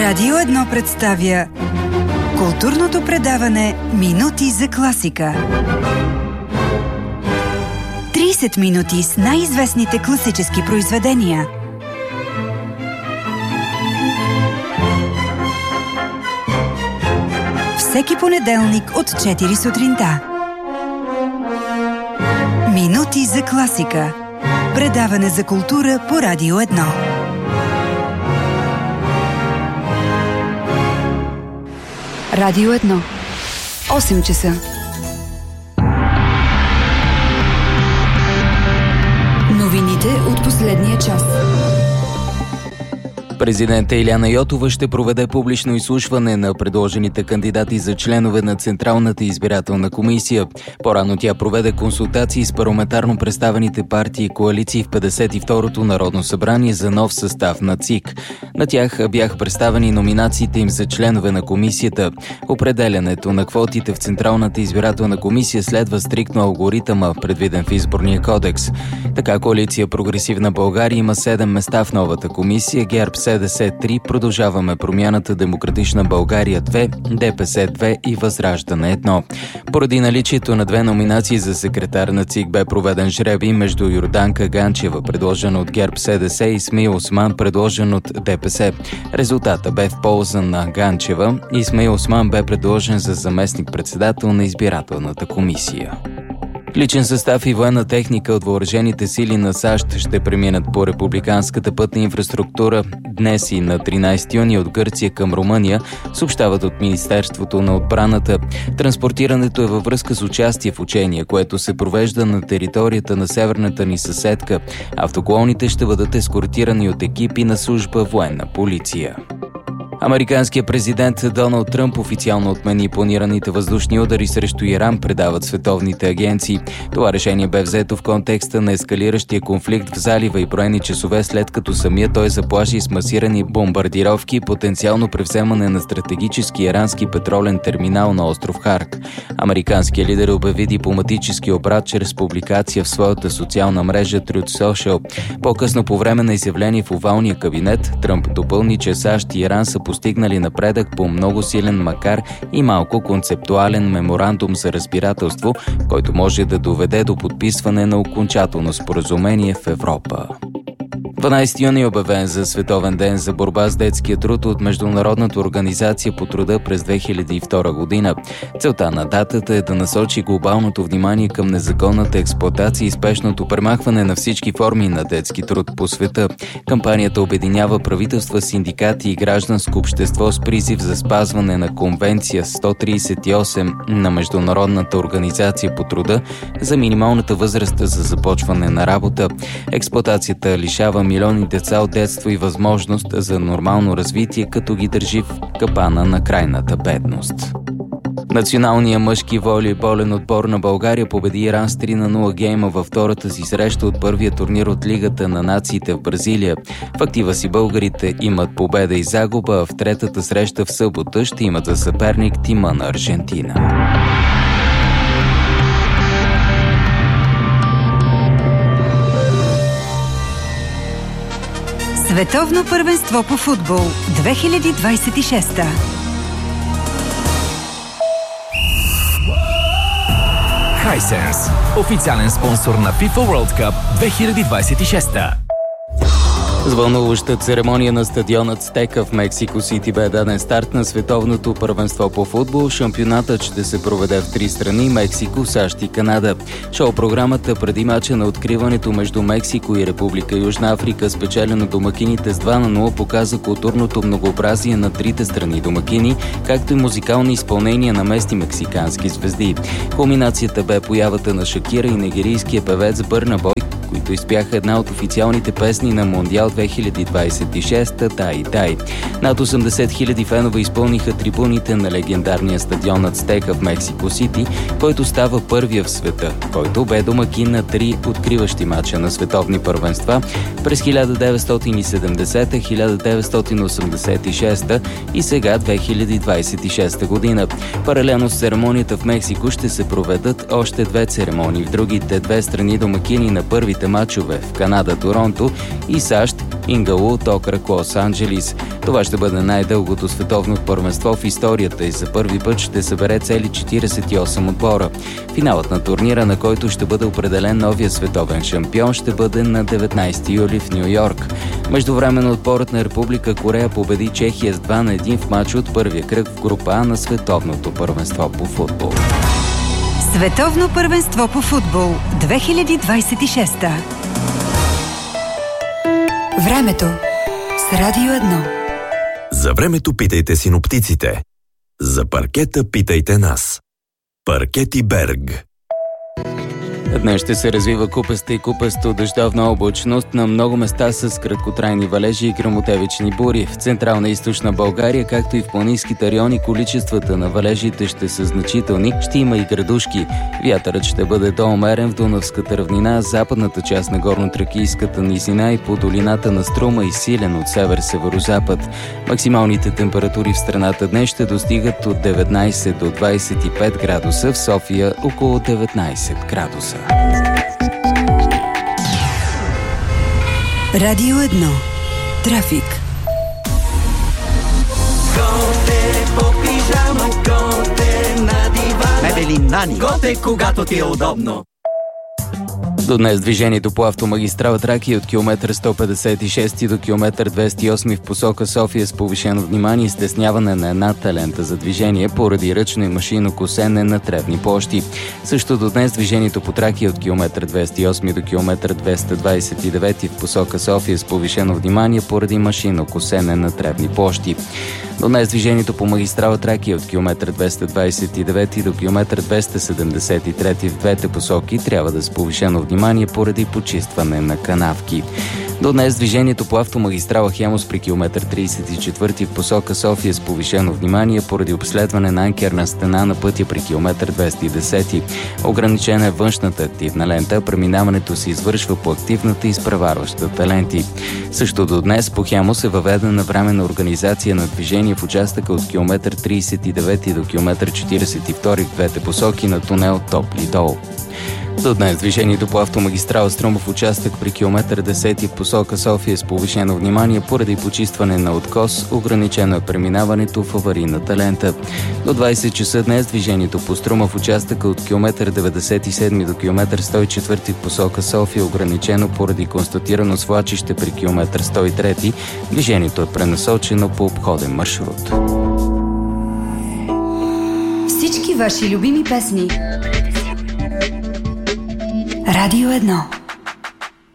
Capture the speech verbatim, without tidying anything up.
Радио едно представя културното предаване «Минути за класика». трийсет минути с най-известните класически произведения. Всеки понеделник от четири сутринта. «Минути за класика». Предаване за култура по Радио едно. Радио едно. осем часа. Новините от последния час. Президентът Илияна Йотова ще проведе публично изслушване на предложените кандидати за членове на Централната избирателна комисия. По-рано тя проведе консултации с парламентарно представените партии и коалиции в петдесет и второто Народно събрание за нов състав на ЦИК. На тях бяха представени номинациите им за членове на комисията. Определянето на квотите в Централната избирателна комисия следва стриктно алгоритъма, предвиден в Изборния кодекс. Така коалиция Прогресивна България има седем места в новата комисия, ГЕРБ СДС три, Продължаваме промяната, Демократична България две, ДПС две и Възраждане едно. Поради наличието на две номинации за секретар на ЦИК бе проведен жребий между Йорданка Ганчева, предложена от ГЕРБ СДС, и Исмаил Осман, предложен от ДПС. Резултата бе в полза на Ганчева. Исмаил Осман бе предложен за заместник-председател на избирателната комисия. Личен състав и военна техника от въоръжените сили на САЩ ще преминат по републиканската пътна инфраструктура днес и на тринайсети юни от Гърция към Румъния, съобщават от Министерството на отбраната. Транспортирането е във връзка с участие в учение, което се провежда на територията на северната ни съседка. Автоколоните ще бъдат ескортирани от екипи на служба военна полиция. Американският президент Доналд Тръмп официално отмени планираните въздушни удари срещу Иран, предават световните агенции. Това решение бе взето в контекста на ескалиращия конфликт в залива и броени часове след като самия той заплаши с масирани бомбардировки и потенциално превземане на стратегически ирански петролен терминал на остров Харк. Американският лидер обяви дипломатически обрат чрез публикация в своята социална мрежа Truth Social. По-късно по време на изявление в овалния кабинет, Тръмп допълни, че САЩ и Иран са постигнали напредък по много силен, макар и малко концептуален меморандум за разбирателство, който може да доведе до подписване на окончателно споразумение в Европа. дванайсети юни е обявен за Световен ден за борба с детския труд от Международната организация по труда през две хиляди и втора година. Целта на датата е да насочи глобалното внимание към незаконната експлоатация и спешното премахване на всички форми на детски труд по света. Кампанията обединява правителства, синдикати и гражданско общество с призив за спазване на Конвенция сто трийсет и осем на Международната организация по труда за минималната възраст за започване на работа. Експлоатацията лишава милиони деца от детство и възможност за нормално развитие, като ги държи в капана на крайната бедност. Националният мъжки волейболен отбор на България победи Иран с три на нула гейма във втората си среща от първия турнир от Лигата на нациите в Бразилия. В актива си българите имат победа и загуба, а в третата среща в събота ще имат за съперник тима на Аржентина. Световно първенство по футбол две хиляди двайсет и шеста. Hisense, официален спонсор на FIFA World Cup две хиляди двайсет и шеста. С вълнуваща церемония на стадионът Стека в Мексико Сити бе даден старт на световното първенство по футбол. Шампионатът ще се проведе в три страни – Мексико, САЩ и Канада. Шоу-програмата преди мача на откриването между Мексико и Република Южна Африка, спечелено домакините с два на нула, показа културното многообразие на трите страни домакини, както и музикални изпълнения на местни мексикански звезди. Кулминацията бе появата на Шакира и нигерийския певец Бърна Бой, които изпяха една от официалните песни на Мондиал две хиляди двайсет и шеста «Дай, дай». Над осемдесет хиляди фенове изпълниха трибуните на легендарния стадион Ацтека в Мексико Сити, който става първия в света, който бе домакин на три откриващи мача на световни първенства през хиляда деветстотин и седемдесета, хиляда деветстотин осемдесет и шеста и сега две хиляди двайсет и шеста година. Паралелно с церемонията в Мексико ще се проведат още две церемонии в другите две страни домакини на първите основните матчове в Канада – Торонто и САЩ – Ингаулт, Окръг, Лос-Анджелис. Това ще бъде най-дългото световно първенство в историята и за първи път ще събере цели четиридесет и осем отбора. Финалът на турнира, на който ще бъде определен новия световен шампион, ще бъде на деветнайсети юли в Ню Йорк. Междувременно отборът на Република Корея победи Чехия с два на един в матч от първия кръг в група А на световното първенство по футбол. Световно първенство по футбол две хиляди двайсет и шеста. Времето с Радио едно. За времето питайте синоптиците. За паркета питайте нас. Паркети Берг. Днес ще се развива купеста и купесто дъждовна облачност на много места с краткотрайни валежи и гръмотевични бури. В централна и източна България, както и в планинските райони, количествата на валежите ще са значителни, ще има и градушки. Вятърът ще бъде доумерен в Дунавската равнина, западната част на горно-тракийската низина и по долината на Струма и силен от север-северозапад. Максималните температури в страната днес ще достигат от деветнайсет до двайсет и пет градуса, в София около деветнайсет градуса. Радио едно. Трафик. Готе по пижама, готе на дивана. Мебели Нани. Готе, когато ти е удобно. До днес движението по автомагистрала Тракия от километър сто петдесет и шест до километър двеста и осем в посока София с повишено внимание и стесняване на едната лента за движение поради ръчно и машинно косене на тревни площи. Също до днес движението по Тракия от километър двеста и осем до километър двеста двайсет и девет в посока София с повишено внимание поради машинно косене на тревни площи. До днес движението по магистрала Тракия от километър двеста двайсет и девет до километър двеста седемдесет и три в двете посоки трябва да с повишено внимание поради почистване на канавки. До днес движението по автомагистрала Хемус при километър трийсет и четвърти в посока София с повишено внимание поради обследване на анкерна стена на пътя при километър двеста и десет. Ограничена е външната активна лента, преминаването се извършва по активната и изпреварващата ленти. Също до днес по Хемус е въведена временна организация на движение в участъка от километър трийсет и девет до километър четирийсет и втори в двете посоки на тунел Топли дол. До днес движението по автомагистрала Струмов участък при километър десети в посока София с повишено внимание поради почистване на откос, ограничено е преминаването в аварийната лента. До двайсет часа днес движението по Струмов участъка от километър деветдесет и седми до километър сто и четвърти в посока София ограничено поради констатирано свлачище при километър сто и трети. Движението е пренасочено по обходен маршрут. Всички ваши любими песни. Радио едно.